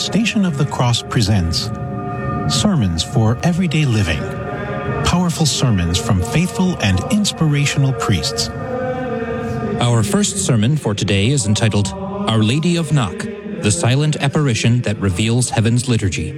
Station of the Cross presents Sermons for Everyday Living. Powerful sermons from faithful and inspirational priests. Our first sermon for today is entitled Our Lady of Knock, the silent apparition that reveals heaven's liturgy.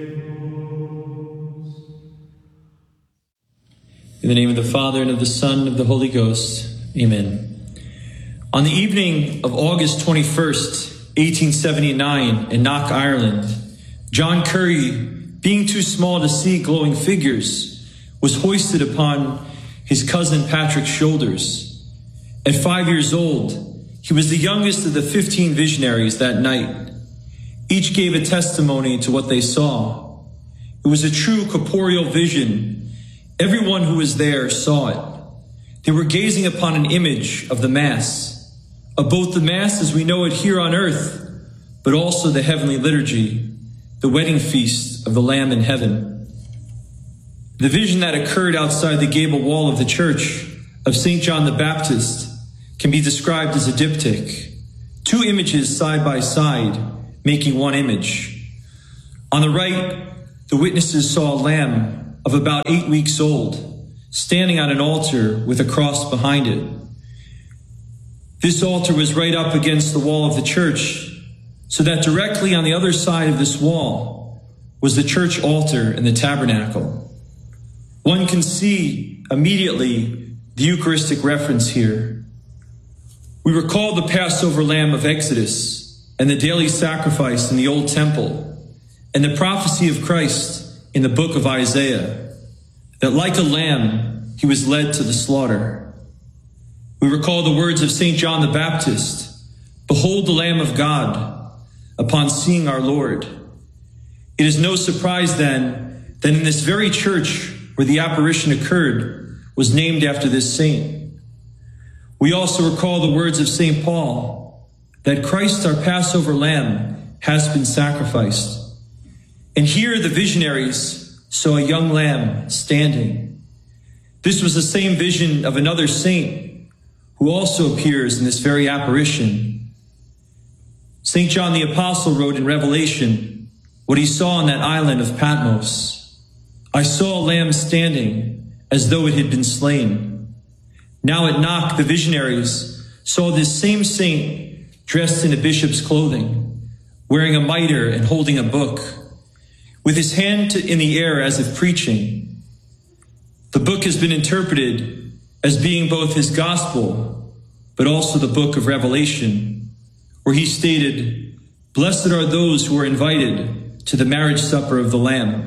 In the name of the Father, and of the Son, and of the Holy Ghost. Amen. On the evening of August 21st, 1879, in Knock, Ireland, John Curry, being too small to see glowing figures, was hoisted upon his cousin Patrick's shoulders. At 5 years old, he was the youngest of the 15 visionaries that night. Each gave a testimony to what they saw. It was a true corporeal vision. Everyone who was there saw it. They were gazing upon an image of the Mass, of both the Mass as we know it here on earth, but also the heavenly liturgy, the wedding feast of the Lamb in heaven. The vision that occurred outside the gable wall of the church of St. John the Baptist can be described as a diptych, two images side by side, making one image. On the right, the witnesses saw a lamb of about 8 weeks old, standing on an altar with a cross behind it. This altar was right up against the wall of the church, so that directly on the other side of this wall was the church altar and the tabernacle. One can see immediately the Eucharistic reference here. We recall the Passover lamb of Exodus and the daily sacrifice in the Old Temple and the prophecy of Christ in the book of Isaiah, that like a lamb, he was led to the slaughter. We recall the words of St. John the Baptist, "Behold the Lamb of God," upon seeing our Lord. It is no surprise then that in this very church where the apparition occurred was named after this saint. We also recall the words of St. Paul, that Christ, our Passover lamb, has been sacrificed. And here the visionaries saw a young lamb standing. This was the same vision of another saint who also appears in this very apparition. St. John the Apostle wrote in Revelation what he saw on that island of Patmos. "I saw a lamb standing as though it had been slain." Now at Knock, the visionaries saw this same saint dressed in a bishop's clothing, wearing a mitre and holding a book, with his hand in the air as if preaching. The book has been interpreted as being both his gospel, but also the book of Revelation, where he stated, "Blessed are those who are invited to the marriage supper of the Lamb."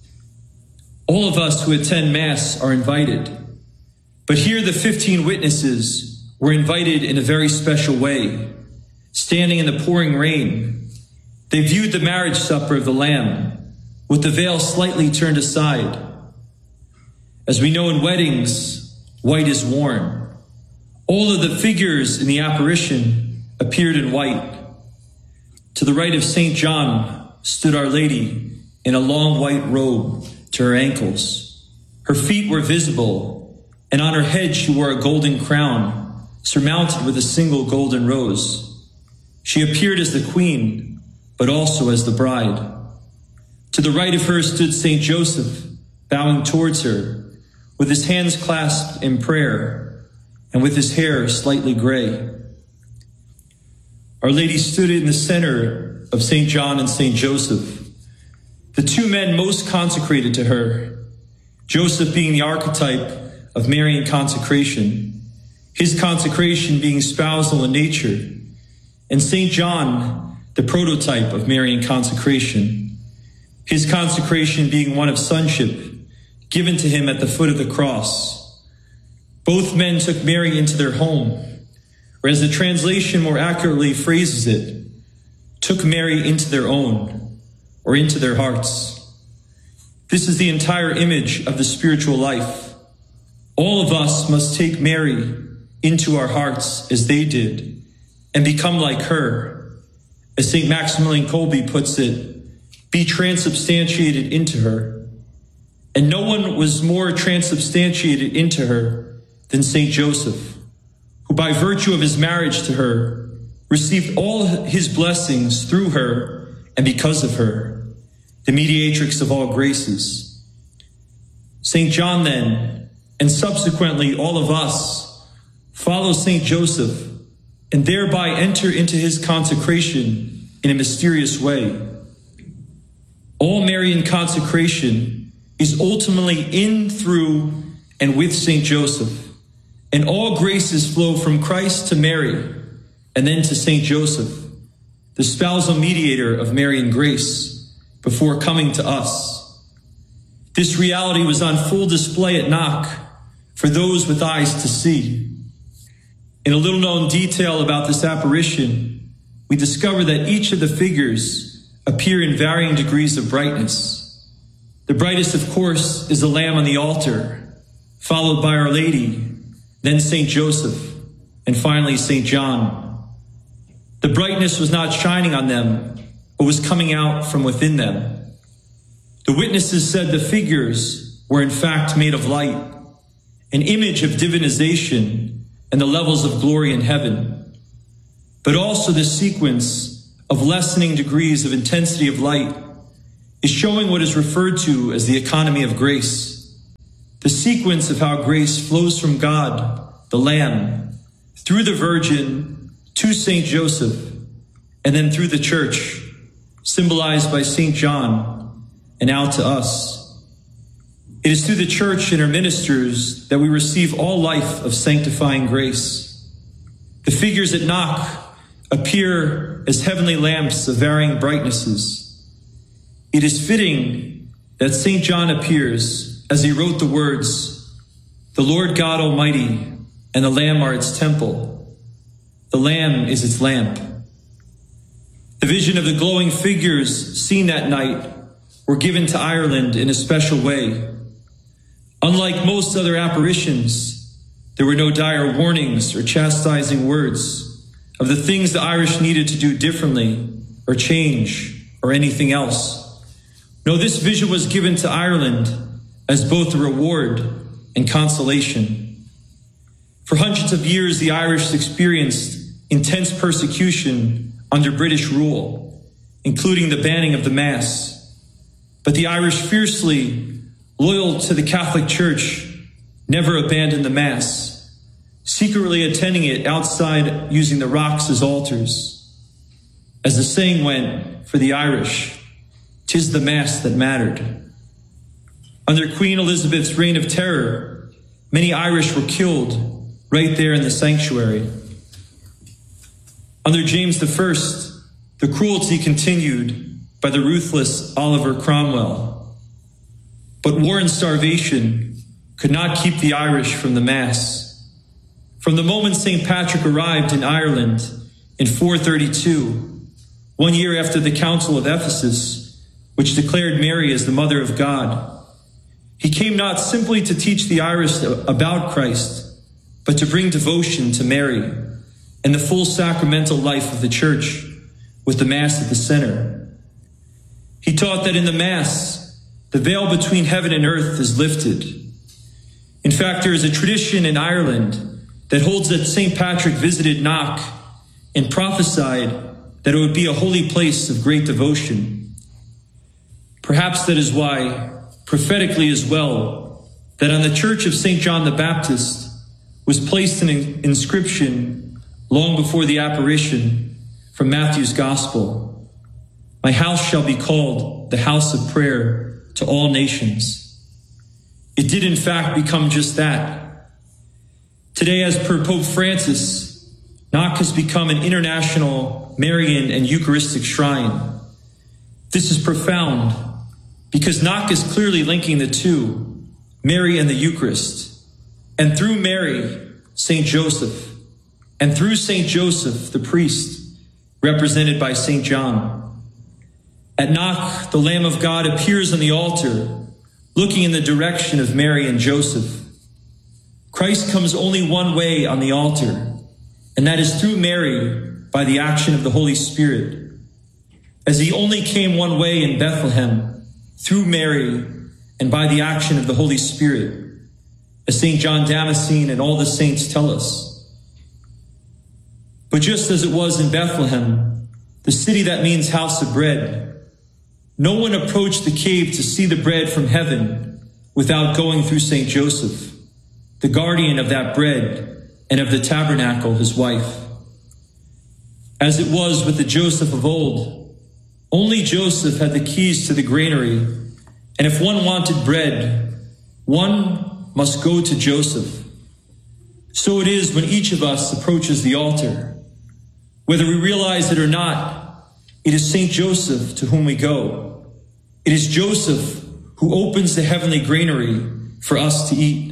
All of us who attend Mass are invited, but here the 15 witnesses were invited in a very special way. Standing in the pouring rain, they viewed the marriage supper of the Lamb with the veil slightly turned aside. As we know in weddings, white is worn. All of the figures in the apparition appeared in white. To the right of St. John stood Our Lady in a long white robe to her ankles. Her feet were visible, and on her head she wore a golden crown surmounted with a single golden rose. She appeared as the queen, but also as the bride. To the right of her stood St. Joseph, bowing towards her, with his hands clasped in prayer, and with his hair slightly gray. Our Lady stood in the center of St. John and St. Joseph, the two men most consecrated to her, Joseph being the archetype of Marian consecration, his consecration being spousal in nature, and St. John, the prototype of Marian consecration, his consecration being one of sonship, given to him at the foot of the cross. Both men took Mary into their home, or as the translation more accurately phrases it, took Mary into their own, or into their hearts. This is the entire image of the spiritual life. All of us must take Mary into our hearts as they did, and become like her. As St. Maximilian Kolbe puts it, be transubstantiated into her. And no one was more transubstantiated into her than St. Joseph, who by virtue of his marriage to her received all his blessings through her and because of her. the mediatrix of all graces. St. John then, and subsequently all of us, follow St. Joseph and thereby enter into his consecration in a mysterious way. All Marian consecration is ultimately in, through, and with St. Joseph, and all graces flow from Christ to Mary, and then to St. Joseph, the spousal mediator of Marian grace, before coming to us. This reality was on full display at Knock for those with eyes to see. In a little-known detail about this apparition, we discover that each of the figures appear in varying degrees of brightness. The brightest, of course, is the Lamb on the altar, followed by Our Lady, then St. Joseph, and finally St. John. The brightness was not shining on them, but was coming out from within them. The witnesses said the figures were in fact made of light, an image of divinization and the levels of glory in heaven, but also the sequence of lessening degrees of intensity of light is showing what is referred to as the economy of grace, the sequence of how grace flows from God, the Lamb, through the Virgin to St. Joseph, and then through the Church, symbolized by St. John, and out to us. It is through the Church and her ministers that we receive all life of sanctifying grace. The figures at Knock appear as heavenly lamps of varying brightnesses. It is fitting that St. John appears as he wrote the words, "The Lord God Almighty and the Lamb are its temple. The Lamb is its lamp." The vision of the glowing figures seen that night were given to Ireland in a special way. Unlike most other apparitions, there were no dire warnings or chastising words of the things the Irish needed to do differently or change or anything else. No, this vision was given to Ireland as both a reward and consolation. For hundreds of years, the Irish experienced intense persecution under British rule, including the banning of the Mass. But the Irish, fiercely loyal to the Catholic Church, never abandoned the Mass, secretly attending it outside using the rocks as altars. As the saying went for the Irish, "'Tis the Mass that mattered." Under Queen Elizabeth's reign of terror, many Irish were killed right there in the sanctuary. Under James I, the cruelty continued by the ruthless Oliver Cromwell. But war and starvation could not keep the Irish from the Mass. From the moment St. Patrick arrived in Ireland in 432, 1 year after the Council of Ephesus, which declared Mary as the Mother of God, he came not simply to teach the Irish about Christ, but to bring devotion to Mary and the full sacramental life of the Church, with the Mass at the center. He taught that in the Mass, the veil between heaven and earth is lifted. In fact, there is a tradition in Ireland that holds that St. Patrick visited Knock and prophesied that it would be a holy place of great devotion. Perhaps that is why, prophetically as well, that on the church of St. John the Baptist was placed an inscription long before the apparition from Matthew's Gospel, "My house shall be called the house of prayer to all nations." It did in fact become just that. Today, as per Pope Francis, Knock has become an international Marian and Eucharistic shrine. This is profound because Knock is clearly linking the two, Mary and the Eucharist, and through Mary, St. Joseph, and through St. Joseph, the priest, represented by St. John. At Knock, the Lamb of God appears on the altar, looking in the direction of Mary and Joseph. Christ comes only one way on the altar, and that is through Mary by the action of the Holy Spirit. As he only came one way in Bethlehem, through Mary and by the action of the Holy Spirit, as St. John Damascene and all the saints tell us. But just as it was in Bethlehem, the city that means house of bread, no one approached the cave to see the bread from heaven without going through St. Joseph, the guardian of that bread and of the tabernacle, his wife. As it was with the Joseph of old, only Joseph had the keys to the granary, and if one wanted bread, one must go to Joseph. So it is when each of us approaches the altar. Whether we realize it or not, it is St. Joseph to whom we go. It is Joseph who opens the heavenly granary for us to eat.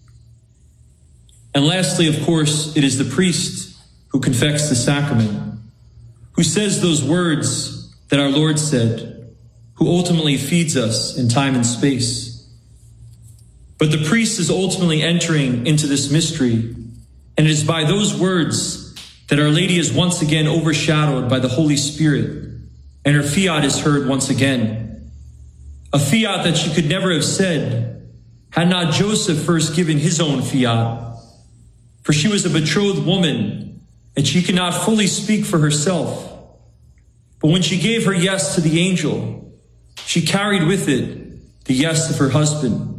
And lastly, of course, it is the priest who confects the sacrament, who says those words that our Lord said, who ultimately feeds us in time and space. But the priest is ultimately entering into this mystery, and it is by those words that Our Lady is once again overshadowed by the Holy Spirit, and her fiat is heard once again. A fiat that she could never have said had not Joseph first given his own fiat. For she was a betrothed woman, and she could not fully speak for herself. But when she gave her yes to the angel, she carried with it the yes of her husband.